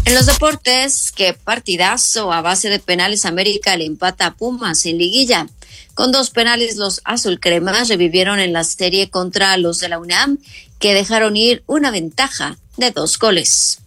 En los deportes, qué partidazo. A base de penales, América le empata a Pumas en liguilla. Con 2 penales, los azulcremas revivieron en la serie contra los de la UNAM, que dejaron ir una ventaja de 2 goles.